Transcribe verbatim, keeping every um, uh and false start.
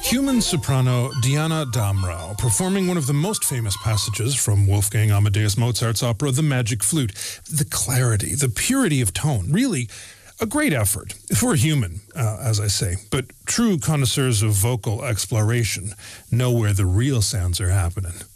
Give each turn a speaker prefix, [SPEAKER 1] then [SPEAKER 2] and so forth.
[SPEAKER 1] Human soprano Diana Damrau performing one of the most famous passages from Wolfgang Amadeus Mozart's opera, The Magic Flute. The clarity, the purity of tone, really a great effort for a human, uh, as I say. But true connoisseurs of vocal exploration know where the real sounds are happening.